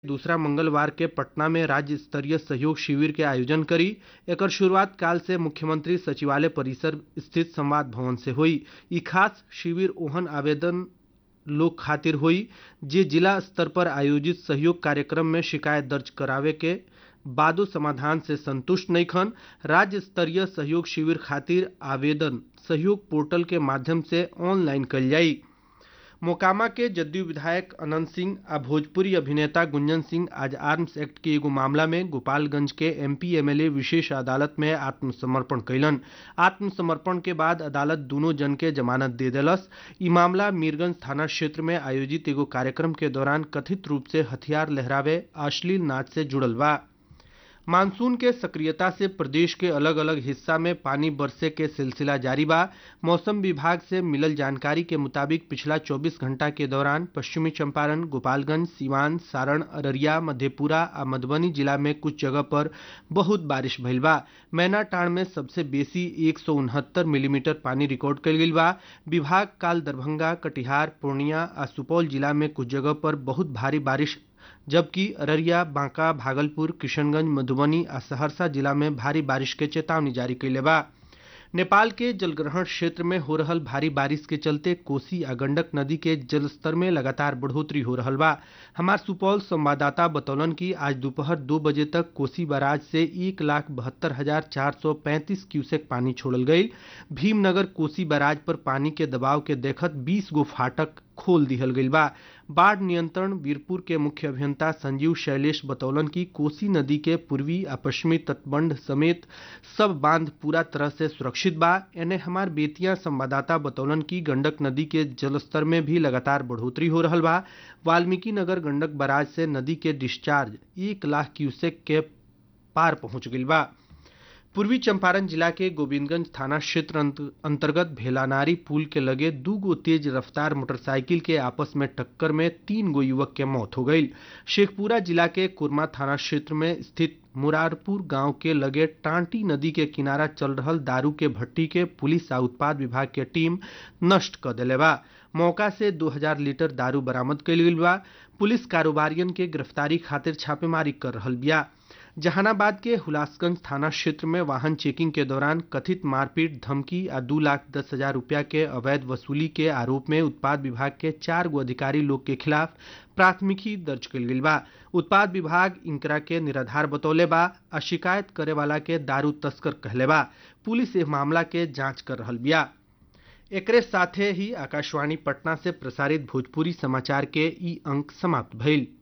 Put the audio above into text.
दूसरा मंगलवार के पटना में राज्य स्तरीय सहयोग शिविर के आयोजन करी। एकर शुरुआत काल से मुख्यमंत्री सचिवालय परिसर स्थित संवाद भवन से हुई। ई खास शिविर ओहन आवेदन लोग खातिर हुई जे जिला स्तर पर आयोजित सहयोग कार्यक्रम में शिकायत दर्ज करावे के बादो समाधान से संतुष्ट नइखन। राज्य स्तरीय सहयोग शिविर खातिर आवेदन सहयोग पोर्टल के माध्यम से ऑनलाइन कइल जाई। मोकामा के जदयू विधायक अनंत सिंह आ भोजपुरी अभिनेता गुंजन सिंह आज आर्म्स एक्ट के एगो मामला में गोपालगंज के एमपी एमएलए विशेष अदालत में आत्मसमर्पण कैलन। आत्मसमर्पण के बाद अदालत दोनों जन के जमानत दे देलस। ई मामला मीरगंज थाना क्षेत्र में आयोजित एगो कार्यक्रम के दौरान कथित रूप से हथियार लहरावे अश्लील नाच से जुड़ल बा। मानसून के सक्रियता से प्रदेश के अलग अलग हिस्सा में पानी बरसे के सिलसिला जारी बा। मौसम विभाग से मिलल जानकारी के मुताबिक पिछला 24 घंटा के दौरान पश्चिमी चंपारण, गोपालगंज, सीवान, सारण, अररिया, मधेपुरा आ मधुबनी जिला में कुछ जगह पर बहुत बारिश भइल बा। मैनाटांड़ में सबसे बेसी 169 मिलीमीटर पानी रिकॉर्ड कइल गइल बा। विभाग काल दरभंगा, कटिहार, पूर्णिया आ सुपौल जिला में कुछ जगह पर बहुत भारी बारिश, जबकि अररिया, बांका, भागलपुर, किशनगंज, मधुबनी आ सहरसा जिला में भारी बारिश के चेतावनी जारी कइले बा। नेपाल के जलग्रहण क्षेत्र में हो रहल भारी बारिश के चलते कोसी आ गंडक नदी के जलस्तर में लगातार बढ़ोतरी हो रहल बा। हमार सुपौल संवाददाता बतौलन कि आज दोपहर 2 बजे तक कोसी बैराज से 1,72,435 क्यूसेक पानी छोड़ल गई। भीमनगर कोसी बैराज पर पानी के दबाव के देखत 20 गो फाटक खोल दिहल गइल बा। बाढ़ नियंत्रण वीरपुर के मुख्य अभियंता संजीव शैलेश बतौलन कि कोसी नदी के पूर्वी आ पश्चिमी तटबंध समेत सब बांध पूरा तरह से सुरक्षित बा। एने हमार बेतिया संवाददाता बतौलन कि गंडक नदी के जलस्तर में भी लगातार बढ़ोतरी हो रहल बा। वाल्मीकि नगर गंडक बैराज से नदी के डिस्चार्ज 1 लाख क्यूसेक के पार पहुंच गइल बा। पूर्वी चंपारण जिला के गोविंदगंज थाना क्षेत्र अंतर्गत भेलानारी पुल के लगे 2 गो तेज रफ्तार मोटरसाइकिल के आपस में टक्कर में 3 गो युवक के मौत हो गई। शेखपुरा जिला के कुरमा थाना क्षेत्र में स्थित मुरारपुर गांव के लगे टांटी नदी के किनारा चल रहल दारू के भट्टी के पुलिस आ उत्पाद विभाग के टीम नष्ट कर देले बा। मौका से 2000 लीटर दारू बरामद कइल गइल बा। पुलिस कारोबारियन के गिरफ्तारी खातिर छापेमारी कर रहल बिया। जहानाबाद के हुलासगंज थाना क्षेत्र में वाहन चेकिंग के दौरान कथित मारपीट, धमकी आ 2,10,000 रुपया के अवैध वसूली के आरोप में उत्पाद विभाग के 4 गो अधिकारी लोग के खिलाफ प्राथमिकी दर्ज कइल गइल बा। उत्पाद विभाग इनकरा के निराधार बतौले बा आ शिकायत करे वाला के दारू तस्कर कहले बा। पुलिस इस मामला के जांच कर रहल बिया। एकरे साथे ही आकाशवाणी पटना से प्रसारित भोजपुरी समाचार के ई अंक समाप्त भइल।